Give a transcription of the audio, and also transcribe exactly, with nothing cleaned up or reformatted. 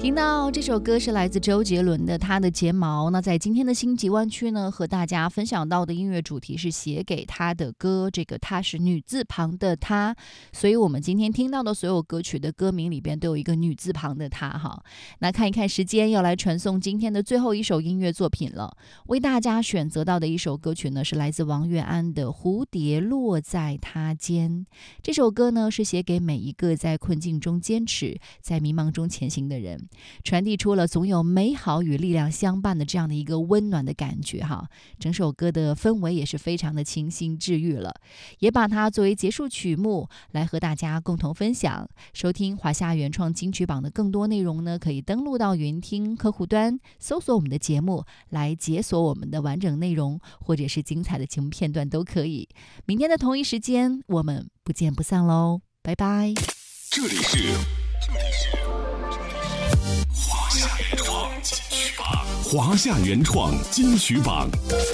听到这首歌是来自周杰伦的《他的睫毛》。那在今天的星际湾区呢，和大家分享到的音乐主题是写给他的歌，这个他是女字旁的他，所以我们今天听到的所有歌曲的歌名里边都有一个女字旁的他哈。那看一看时间，要来传送今天的最后一首音乐作品了。为大家选择到的一首歌曲呢，是来自王月安的《蝴蝶落在他肩》。这首歌呢，是写给每一个在困境中坚持，在迷茫中前行的人，传递出了总有美好与力量相伴的这样的一个温暖的感觉哈。整首歌的氛围也是非常的清新治愈了，也把它作为结束曲目来和大家共同分享。收听华夏原创金曲榜的更多内容呢，可以登录到云听客户端，搜索我们的节目来解锁我们的完整内容，或者是精彩的节目片段都可以。明天的同一时间，我们不见不散喽，拜拜。 这里是这里是华夏原创金曲榜，华夏原创金曲榜。